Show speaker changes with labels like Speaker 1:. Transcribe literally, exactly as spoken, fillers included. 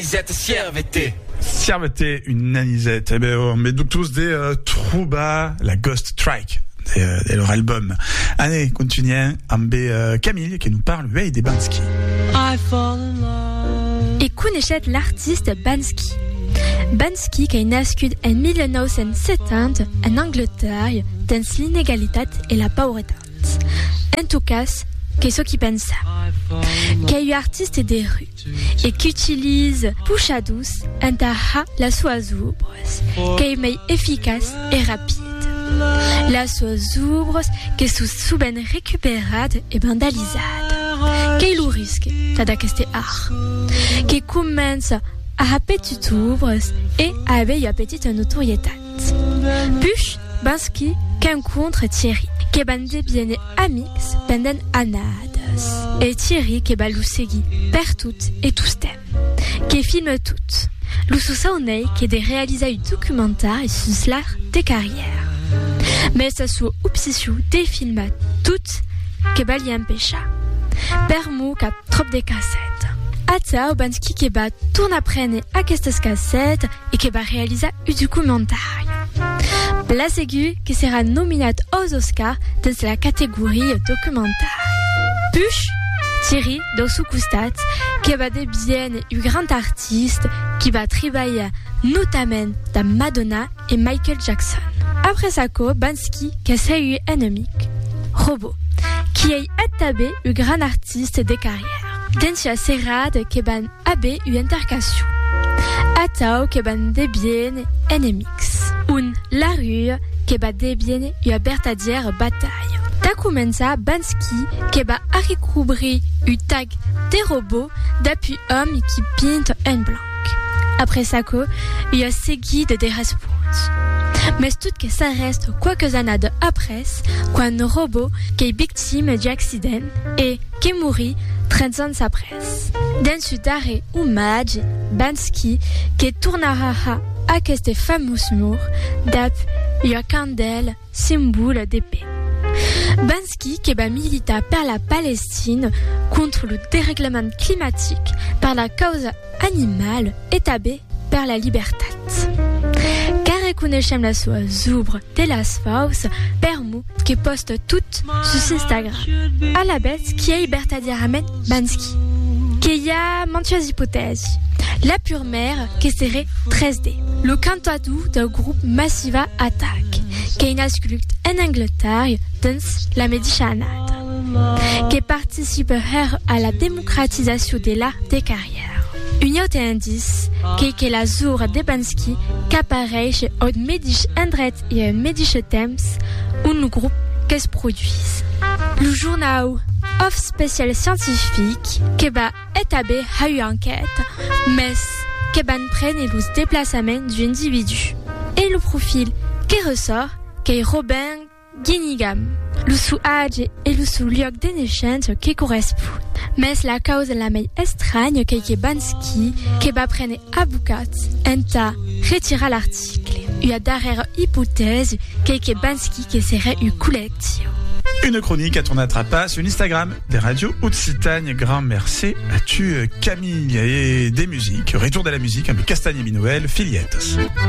Speaker 1: Serveté.
Speaker 2: Serveté, une nanisette. Eh ben, on met donc tous des euh, Trouba, la Ghost Strike, de euh, leur album. Allez, continuons amb euh, Camille qui nous parle hey, des Banski.
Speaker 3: Et connaissez l'artiste Banski. Banski qui est nascut en dix-neuf cent soixante en Angleterre dans l'inégalité et la pauvreté. En tout cas, qu'est ce qui pense ça? Qui est artiste des rues et qui utilise Pusha douce en taha la soie oubres, qui est efficace et rapide. La soie oubres qui est souvent récupérée et vandalisée. Qui est le risque de cet art, qui commence à petite oubres et à avoir une petite notoriété. Puis, Banski rencontre Thierry, qui est bien amis pendant années. Et Thierry qui est balusegi per toutes et tous thèmes, qui filme toutes. L'Ususaunei qui est des réalisés documentaires sur l'art des carrières. Mais ça soit obsession des films toutes qui balien pécha. Permou qui a trop de cassettes. Ata Banski qui va tourner après à ces cassettes et qui va réaliser un documentaire. Place aiguë qui sera nominé aux Oscars dans la catégorie documentaire. Puis, Thierry, dans son costat, qui va des bien un grand artiste qui va travailler notamment dans Madonna et Michael Jackson. Après ça, Banski, qui a eu ennemi, Robot, qui est établi un grand artiste des carrières. Dans sa serrade, qui va abe une intercation. Atao, qui va des bien ennemis. Un la rue, qui va des bien une bertadière bataille. Takumensa Banski qui va recouvrir un tag des robots d'appui homme qui pintent en blanc. Après ça, il y a segui de des responses. Mais tout que ça reste quelques années après, quand un robot qui est victime d'accident et qui mourit trente ans après. Dans ce daré hommage, Banski qui tournera à ce fameux mur d'app une candelle symbole de paix. Banski qui va militer par la Palestine contre le dérèglement climatique par la cause animale établie par la liberté. Car reconnaissons la soie zoubre de las faus permou qui poste toutes sur Instagram. À la bête qui est libertadièrement Banski. Qui y a montueuse hypothèse. La pure mère qui serait treize D. Le cantadou d'un groupe Massiva Attack. Qui est une sculpte en Angleterre dans la Méditerranée, qui participe à la démocratisation de l'art des carrières. Une autre indice qui est la zour de Banski qui apparaît chez un médiche Andret et un médiche Thames où le groupe qui se produisent. Le journal of spécial scientifique qui va établir une enquête, mais qui va prendre le déplacement du individu. Et le profil qui ressort qui est Robin Guinigam, le sous-âge et le sous-lieu des naissances qui correspondent. Mais la cause la plus étrange qui est Banski, qui va prendre à Boucat, et ta retira l'article. Il y a derrière hypothèse qui est Banski qui serait une collection.
Speaker 2: Une chronique à ton attrapasse, une Instagram des radios Haute-Citagne. Grand merci à tu Camille et des musiques. Retour de la musique avec Castagne et Minouel, Filiettes.